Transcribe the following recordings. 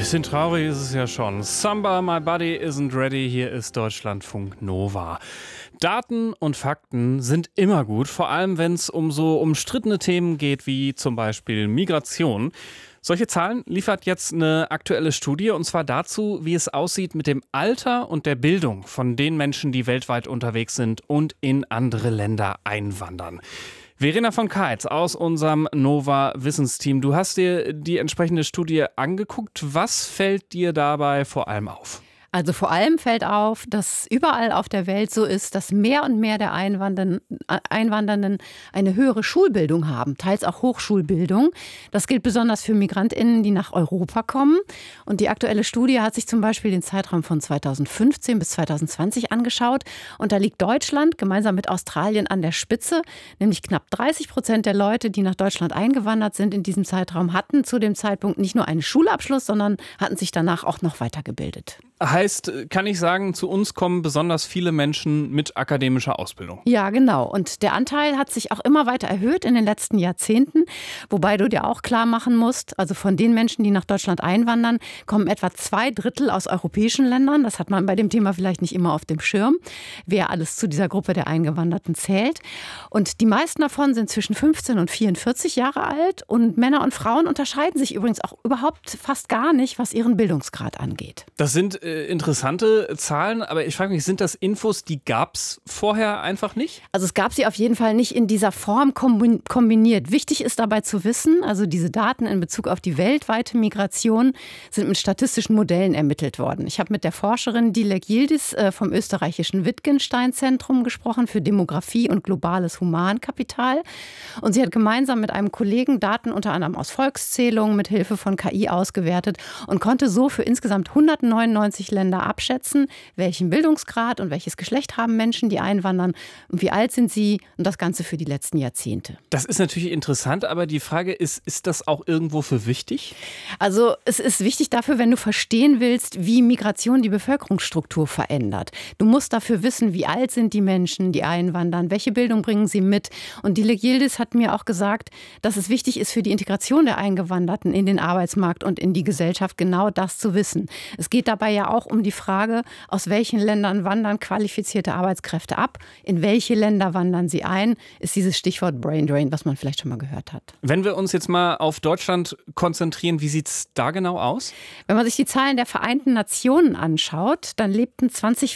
bisschen traurig ist es ja schon. Samba, my body isn't ready. Hier ist Deutschlandfunk Nova. Daten und Fakten sind immer gut, vor allem wenn es um so umstrittene Themen geht, wie zum Beispiel Migration. Solche Zahlen liefert jetzt eine aktuelle Studie, und zwar dazu, wie es aussieht mit dem Alter und der Bildung von den Menschen, die weltweit unterwegs sind und in andere Länder einwandern. Verena von Keitz aus unserem Nova-Wissensteam, du hast dir die entsprechende Studie angeguckt. Was fällt dir dabei vor allem auf? Also vor allem fällt auf, dass überall auf der Welt so ist, dass mehr und mehr der Einwandernden eine höhere Schulbildung haben, teils auch Hochschulbildung. Das gilt besonders für MigrantInnen, die nach Europa kommen. Und die aktuelle Studie hat sich zum Beispiel den Zeitraum von 2015 bis 2020 angeschaut. Und da liegt Deutschland gemeinsam mit Australien an der Spitze. Nämlich knapp 30% der Leute, die nach Deutschland eingewandert sind in diesem Zeitraum, hatten zu dem Zeitpunkt nicht nur einen Schulabschluss, sondern hatten sich danach auch noch weitergebildet. Heißt, kann ich sagen, zu uns kommen besonders viele Menschen mit akademischer Ausbildung? Ja, genau. Und der Anteil hat sich auch immer weiter erhöht in den letzten Jahrzehnten. Wobei du dir auch klar machen musst, also von den Menschen, die nach Deutschland einwandern, kommen etwa 2/3 aus europäischen Ländern. Das hat man bei dem Thema vielleicht nicht immer auf dem Schirm, wer alles zu dieser Gruppe der Eingewanderten zählt. Und die meisten davon sind zwischen 15 und 44 Jahre alt. Und Männer und Frauen unterscheiden sich übrigens auch überhaupt fast gar nicht, was ihren Bildungsgrad angeht. Das sind interessante Zahlen, aber ich frage mich, sind das Infos, die gab es vorher einfach nicht? Also es gab sie auf jeden Fall nicht in dieser Form kombiniert. Wichtig ist dabei zu wissen, also diese Daten in Bezug auf die weltweite Migration sind mit statistischen Modellen ermittelt worden. Ich habe mit der Forscherin Dilek Yildiz vom österreichischen Wittgenstein-Zentrum gesprochen für Demografie und globales Humankapital. Und sie hat gemeinsam mit einem Kollegen Daten unter anderem aus Volkszählungen mit Hilfe von KI ausgewertet und konnte so für insgesamt 199 Länder abschätzen, welchen Bildungsgrad und welches Geschlecht haben Menschen, die einwandern und wie alt sind sie, und das Ganze für die letzten Jahrzehnte. Das ist natürlich interessant, aber die Frage ist das auch irgendwo für wichtig? Also es ist wichtig dafür, wenn du verstehen willst, wie Migration die Bevölkerungsstruktur verändert. Du musst dafür wissen, wie alt sind die Menschen, die einwandern, welche Bildung bringen sie mit. Und Dilek Yildiz hat mir auch gesagt, dass es wichtig ist für die Integration der Eingewanderten in den Arbeitsmarkt und in die Gesellschaft, genau das zu wissen. Es geht dabei ja auch um die Frage, aus welchen Ländern wandern qualifizierte Arbeitskräfte ab, in welche Länder wandern sie ein, ist dieses Stichwort Brain Drain, was man vielleicht schon mal gehört hat. Wenn wir uns jetzt mal auf Deutschland konzentrieren, wie sieht es da genau aus? Wenn man sich die Zahlen der Vereinten Nationen anschaut, dann lebten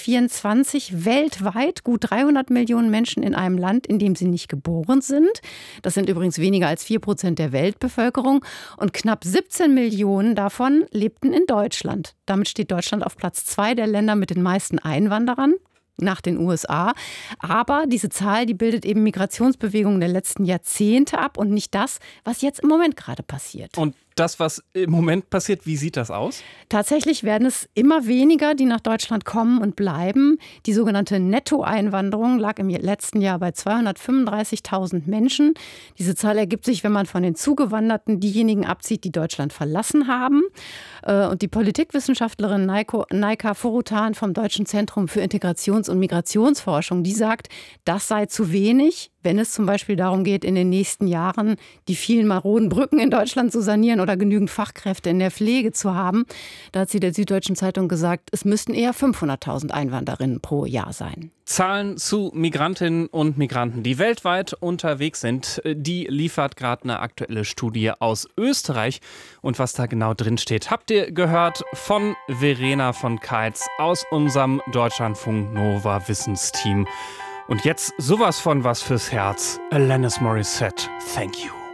2024 weltweit gut 300 Millionen Menschen in einem Land, in dem sie nicht geboren sind. Das sind übrigens weniger als 4% der Weltbevölkerung. Und knapp 17 Millionen davon lebten in Deutschland. Damit steht Deutschland auf Platz 2 der Länder mit den meisten Einwanderern nach den USA. Aber diese Zahl, die bildet eben Migrationsbewegungen der letzten Jahrzehnte ab und nicht das, was jetzt im Moment gerade passiert. Und das, was im Moment passiert, wie sieht das aus? Tatsächlich werden es immer weniger, die nach Deutschland kommen und bleiben. Die sogenannte Nettoeinwanderung lag im letzten Jahr bei 235.000 Menschen. Diese Zahl ergibt sich, wenn man von den Zugewanderten diejenigen abzieht, die Deutschland verlassen haben. Und die Politikwissenschaftlerin Naika Forutan vom Deutschen Zentrum für Integrations- und Migrationsforschung, die sagt, das sei zu wenig, wenn es zum Beispiel darum geht, in den nächsten Jahren die vielen maroden Brücken in Deutschland zu sanieren oder genügend Fachkräfte in der Pflege zu haben. Da hat sie der Süddeutschen Zeitung gesagt, es müssten eher 500.000 Einwandererinnen pro Jahr sein. Zahlen zu Migrantinnen und Migranten, die weltweit unterwegs sind, die liefert gerade eine aktuelle Studie aus Österreich. Und was da genau drin steht, habt ihr gehört von Verena von Keitz aus unserem Deutschlandfunk Nova Wissensteam. Und jetzt sowas von was fürs Herz. Alanis Morissette, Thank You.